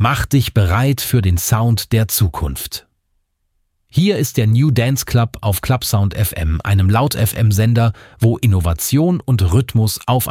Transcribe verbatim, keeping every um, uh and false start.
Mach dich bereit für den Sound der Zukunft. Hier ist der New Dance Club auf Clubsound F M, einem Laut-F M-Sender, wo Innovation und Rhythmus auf